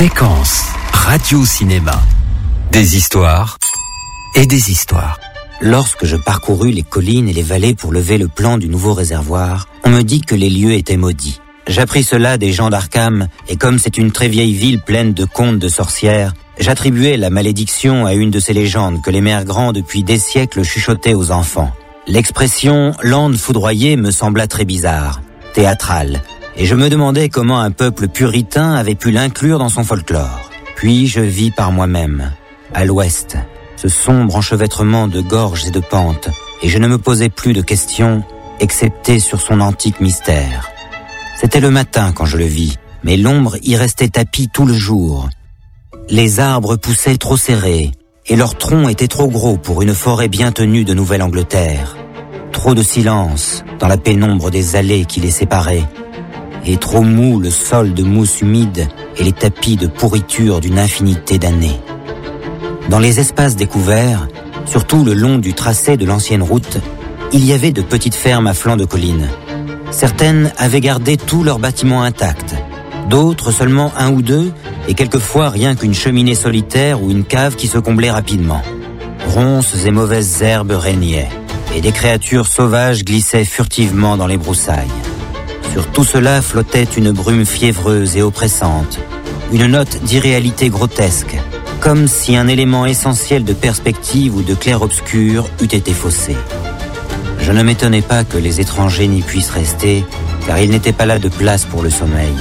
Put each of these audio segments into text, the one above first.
Séquence radio-cinéma. Des histoires et des histoires. Lorsque je parcourus les collines et les vallées pour lever le plan du nouveau réservoir, on me dit que les lieux étaient maudits. J'appris cela des gens d'Arkham, et comme c'est une très vieille ville pleine de contes de sorcières, j'attribuais la malédiction à une de ces légendes que les mères grands depuis des siècles chuchotaient aux enfants. L'expression « lande foudroyée » me sembla très bizarre, théâtrale, et je me demandais comment un peuple puritain avait pu l'inclure dans son folklore. Puis je vis par moi-même, à l'ouest, ce sombre enchevêtrement de gorges et de pentes, et je ne me posais plus de questions, excepté sur son antique mystère. C'était le matin quand je le vis, mais l'ombre y restait tapie tout le jour. Les arbres poussaient trop serrés, et leurs troncs étaient trop gros pour une forêt bien tenue de Nouvelle-Angleterre. Trop de silence dans la pénombre des allées qui les séparaient, et trop mou le sol de mousse humide et les tapis de pourriture d'une infinité d'années. Dans les espaces découverts, surtout le long du tracé de l'ancienne route, il y avait de petites fermes à flanc de colline. Certaines avaient gardé tous leurs bâtiments intacts, d'autres seulement un ou deux, et quelquefois rien qu'une cheminée solitaire ou une cave qui se comblait rapidement. Ronces et mauvaises herbes régnaient, et des créatures sauvages glissaient furtivement dans les broussailles. Sur tout cela flottait une brume fiévreuse et oppressante, une note d'irréalité grotesque, comme si un élément essentiel de perspective ou de clair-obscur eût été faussé. Je ne m'étonnais pas que les étrangers n'y puissent rester, car il n'était pas là de place pour le sommeil.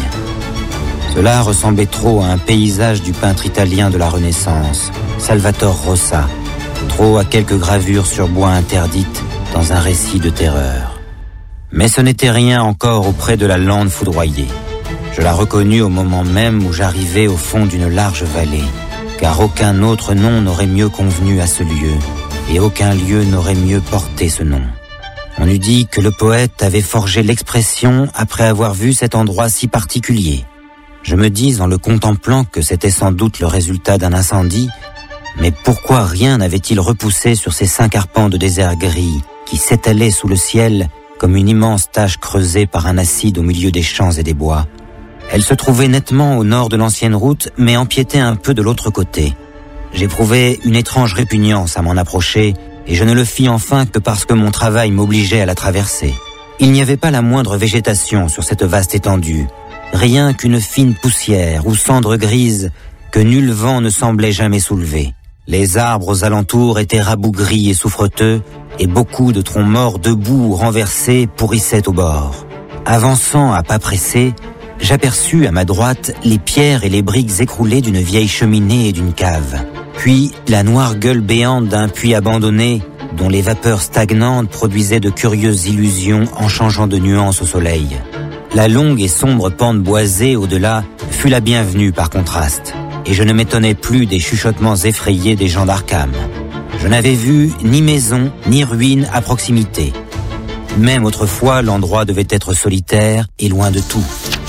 Cela ressemblait trop à un paysage du peintre italien de la Renaissance, Salvatore Rosa, trop à quelques gravures sur bois interdites dans un récit de terreur. Mais ce n'était rien encore auprès de la lande foudroyée. Je la reconnus au moment même où j'arrivais au fond d'une large vallée, car aucun autre nom n'aurait mieux convenu à ce lieu, et aucun lieu n'aurait mieux porté ce nom. On eût dit que le poète avait forgé l'expression après avoir vu cet endroit si particulier. Je me dis en le contemplant que c'était sans doute le résultat d'un incendie, mais pourquoi rien n'avait-il repoussé sur ces 5 arpents de désert gris qui s'étalaient sous le ciel comme une immense tache creusée par un acide au milieu des champs et des bois. Elle se trouvait nettement au nord de l'ancienne route, mais empiétait un peu de l'autre côté. J'éprouvais une étrange répugnance à m'en approcher, et je ne le fis enfin que parce que mon travail m'obligeait à la traverser. Il n'y avait pas la moindre végétation sur cette vaste étendue, rien qu'une fine poussière ou cendre grise que nul vent ne semblait jamais soulever. Les arbres aux alentours étaient rabougris et souffreteux, et beaucoup de troncs morts debout ou renversés pourrissaient au bord. Avançant à pas pressés, j'aperçus à ma droite les pierres et les briques écroulées d'une vieille cheminée et d'une cave. Puis la noire gueule béante d'un puits abandonné, dont les vapeurs stagnantes produisaient de curieuses illusions en changeant de nuances au soleil. La longue et sombre pente boisée au-delà fut la bienvenue par contraste, et je ne m'étonnais plus des chuchotements effrayés des gens d'Arkham. Je n'avais vu ni maison, ni ruine à proximité. Même autrefois, l'endroit devait être solitaire et loin de tout.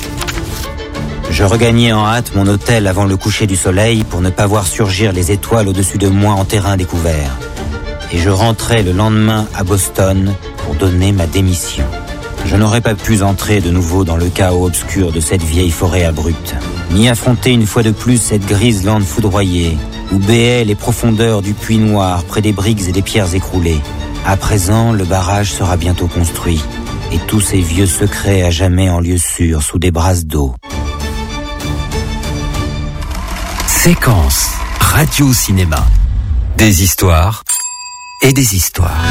Je regagnai en hâte mon hôtel avant le coucher du soleil pour ne pas voir surgir les étoiles au-dessus de moi en terrain découvert. Et je rentrai le lendemain à Boston pour donner ma démission. Je n'aurais pas pu entrer de nouveau dans le chaos obscur de cette vieille forêt abrupte, ni affronter une fois de plus cette grise lande foudroyée, où béaient les profondeurs du puits noir près des briques et des pierres écroulées. À présent, le barrage sera bientôt construit, et tous ces vieux secrets à jamais en lieu sûr sous des brasses d'eau. Séquence radio-cinéma. Des histoires et des histoires.